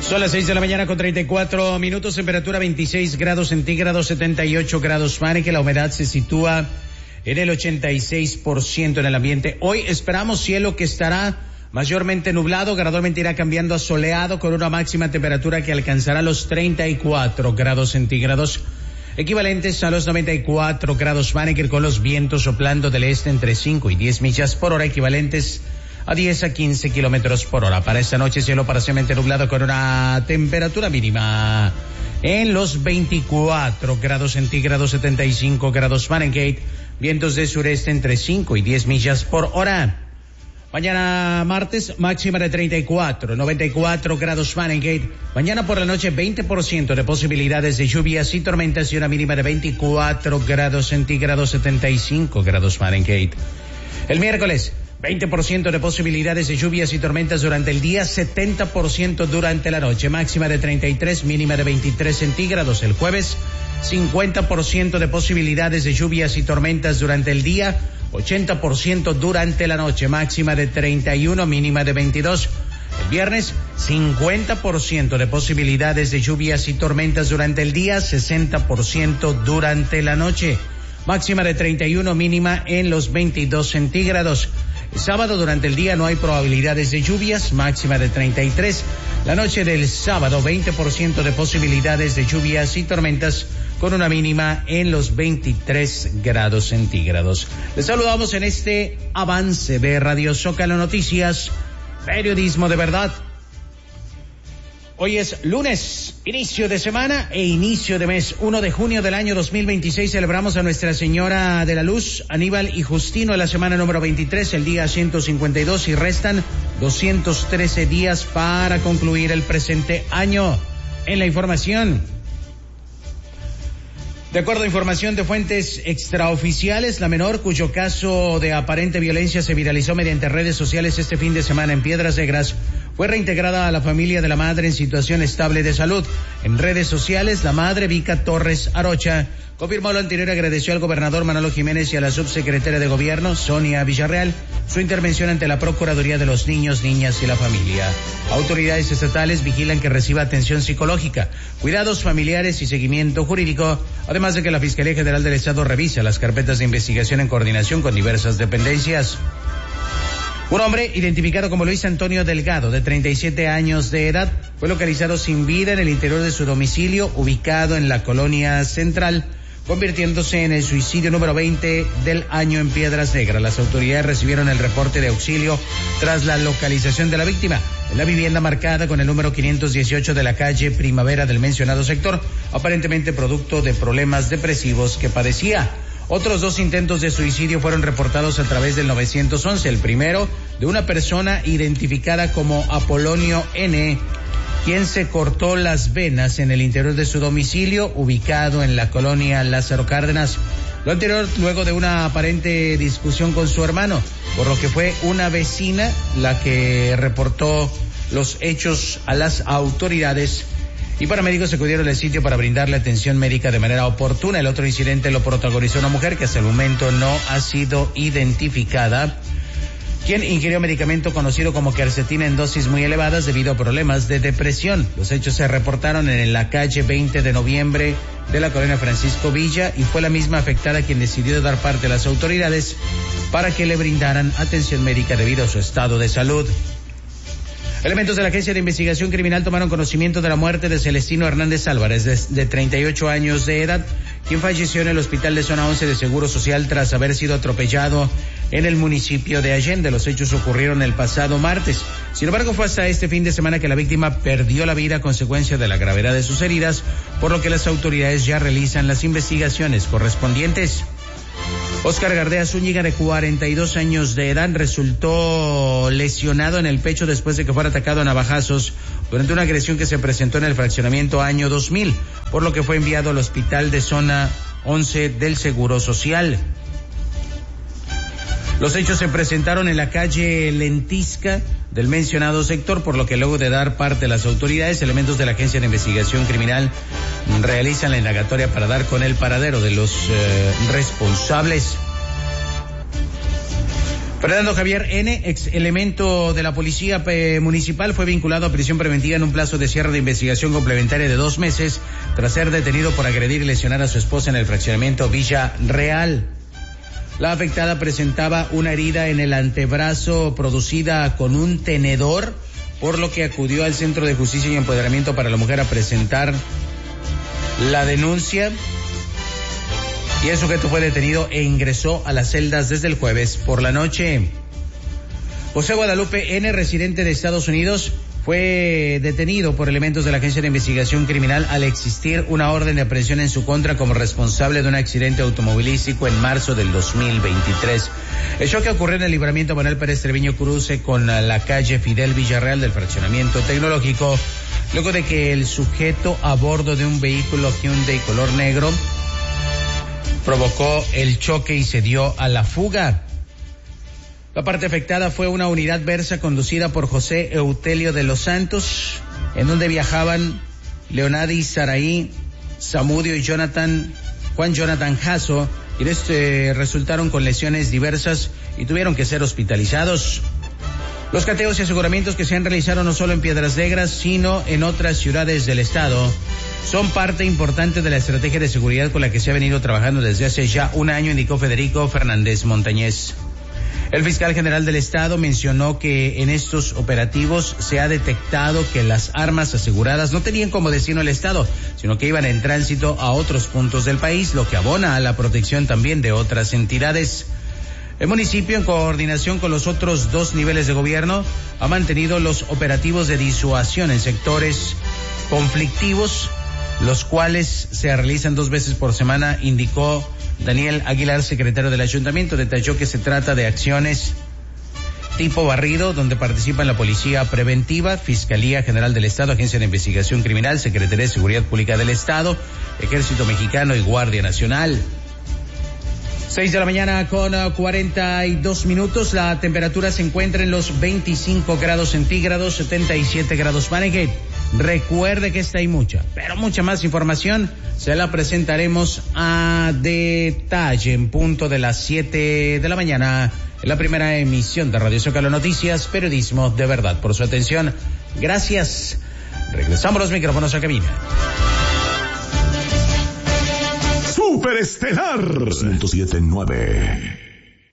Son las 6 de la mañana con 34 minutos, temperatura 26 grados centígrados, 78 grados Fahrenheit, la humedad se sitúa en el 86% en el ambiente. Hoy esperamos cielo que estará mayormente nublado, gradualmente irá cambiando a soleado con una máxima temperatura que alcanzará los 34 grados centígrados, equivalentes a los 94 grados Fahrenheit, con los vientos soplando del este entre 5 y 10 millas por hora, equivalentes a 10 a 15 kilómetros por hora. Para esta noche, cielo parcialmente nublado con una temperatura mínima en los 24 grados centígrados, 75 grados Fahrenheit, vientos de sureste entre 5 y 10 millas por hora. Mañana martes, máxima de 34, 94 grados Fahrenheit. Mañana por la noche, 20% de posibilidades de lluvias y tormentas y una mínima de 24 grados centígrados, 75 grados Fahrenheit. El miércoles, 20% de posibilidades de lluvias y tormentas durante el día, 70% durante la noche, máxima de 33, mínima de 23 centígrados. El jueves, 50% de posibilidades de lluvias y tormentas durante el día, 80% durante la noche, máxima de 31, mínima de 22. El viernes, 50% de posibilidades de lluvias y tormentas durante el día, 60% durante la noche, máxima de 31, mínima en los 22 centígrados. El sábado durante el día no hay probabilidades de lluvias, máxima de 33. La noche del sábado, 20% de posibilidades de lluvias y tormentas con una mínima en los 23 grados centígrados. Les saludamos en este avance de Radio Zócalo Noticias, periodismo de verdad. Hoy es lunes, inicio de semana e inicio de mes, 1 de junio del año 2026. Celebramos a Nuestra Señora de la Luz, Aníbal y Justino, en la semana número 23, el día 152, y restan 213 días para concluir el presente año. En la información, de acuerdo a información de fuentes extraoficiales, la menor cuyo caso de aparente violencia se viralizó mediante redes sociales este fin de semana en Piedras Negras fue reintegrada a la familia de la madre en situación estable de salud. En redes sociales, la madre Vica Torres Arocha confirmó lo anterior y agradeció al gobernador Manolo Jiménez y a la subsecretaria de Gobierno, Sonia Villarreal, su intervención ante la Procuraduría de los Niños, Niñas y la Familia. Autoridades estatales vigilan que reciba atención psicológica, cuidados familiares y seguimiento jurídico, además de que la Fiscalía General del Estado revisa las carpetas de investigación en coordinación con diversas dependencias. Un hombre identificado como Luis Antonio Delgado, de 37 años de edad, fue localizado sin vida en el interior de su domicilio, ubicado en la Colonia Central, convirtiéndose en el suicidio número 20 del año en Piedras Negras. Las autoridades recibieron el reporte de auxilio tras la localización de la víctima en la vivienda marcada con el número 518 de la calle Primavera del mencionado sector, aparentemente producto de problemas depresivos que padecía. Otros 2 intentos de suicidio fueron reportados a través del 911. El primero, de una persona identificada como Apolonio N., quien se cortó las venas en el interior de su domicilio, ubicado en la colonia Lázaro Cárdenas. Lo anterior, luego de una aparente discusión con su hermano, por lo que fue una vecina la que reportó los hechos a las autoridades, y paramédicos acudieron al sitio para brindarle atención médica de manera oportuna. El otro incidente lo protagonizó una mujer que hasta el momento no ha sido identificada, quien ingirió medicamento conocido como quercetina en dosis muy elevadas debido a problemas de depresión. Los hechos se reportaron en la calle 20 de noviembre de la colonia Francisco Villa, y fue la misma afectada quien decidió dar parte a las autoridades para que le brindaran atención médica debido a su estado de salud. Elementos de la Agencia de Investigación Criminal tomaron conocimiento de la muerte de Celestino Hernández Álvarez, de 38 años de edad, quien falleció en el hospital de Zona 11 de Seguro Social tras haber sido atropellado en el municipio de Allende. Los hechos ocurrieron el pasado martes. Sin embargo, fue hasta este fin de semana que la víctima perdió la vida a consecuencia de la gravedad de sus heridas, por lo que las autoridades ya realizan las investigaciones correspondientes. Oscar Gardea Zúñiga, de 42 años de edad, resultó lesionado en el pecho después de que fuera atacado a navajazos durante una agresión que se presentó en el fraccionamiento Año 2000, por lo que fue enviado al hospital de Zona 11 del Seguro Social. Los hechos se presentaron en la calle Lentisca del mencionado sector, por lo que luego de dar parte a las autoridades, elementos de la Agencia de Investigación Criminal realizan la indagatoria para dar con el paradero de los responsables. Fernando Javier N., ex elemento de la policía municipal, fue vinculado a prisión preventiva en un plazo de cierre de investigación complementaria de 2 meses tras ser detenido por agredir y lesionar a su esposa en el fraccionamiento Villa Real. La afectada presentaba una herida en el antebrazo producida con un tenedor, por lo que acudió al Centro de Justicia y Empoderamiento para la Mujer a presentar la denuncia. Y el sujeto fue detenido e ingresó a las celdas desde el jueves por la noche. José Guadalupe N., residente de Estados Unidos, fue detenido por elementos de la Agencia de Investigación Criminal al existir una orden de aprehensión en su contra como responsable de un accidente automovilístico en marzo del 2023. El choque ocurrió en el libramiento Manuel Pérez Treviño cruce con la calle Fidel Villarreal del fraccionamiento tecnológico, luego de que el sujeto a bordo de un vehículo Hyundai color negro provocó el choque y se dio a la fuga. La parte afectada fue una unidad Versa conducida por José Eutelio de los Santos, en donde viajaban Leonardi Saraí, Zamudio y Juan Jonathan Jasso, quienes resultaron con lesiones diversas y tuvieron que ser hospitalizados. Los cateos y aseguramientos que se han realizado no solo en Piedras Negras, sino en otras ciudades del estado, son parte importante de la estrategia de seguridad con la que se ha venido trabajando desde hace ya un año, indicó Federico Fernández Montañez. El fiscal general del estado mencionó que en estos operativos se ha detectado que las armas aseguradas no tenían como destino el estado, sino que iban en tránsito a otros puntos del país, lo que abona a la protección también de otras entidades. El municipio, en coordinación con los otros 2 niveles de gobierno, ha mantenido los operativos de disuasión en sectores conflictivos, los cuales se realizan 2 veces por semana, indicó Daniel Aguilar, secretario del ayuntamiento. Detalló que se trata de acciones tipo barrido, donde participan la Policía Preventiva, Fiscalía General del Estado, Agencia de Investigación Criminal, Secretaría de Seguridad Pública del Estado, Ejército Mexicano y Guardia Nacional. 6 de la mañana con 42 minutos. La temperatura se encuentra en los 25 grados centígrados, 77 grados Fahrenheit. Recuerde que esta y mucha, pero mucha más información se la presentaremos a detalle en punto de las 7 de la mañana en la primera emisión de Radio Zócalo Noticias, periodismo de verdad. Por su atención, gracias. Regresamos los micrófonos a cabina. Superestelar 107.9